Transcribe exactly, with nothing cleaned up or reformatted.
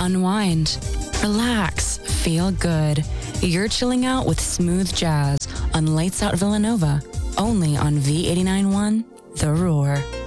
unwind, relax, feel good. You're chilling out with smooth jazz on Lights Out Villanova, only on V eighty-nine point one The Roar.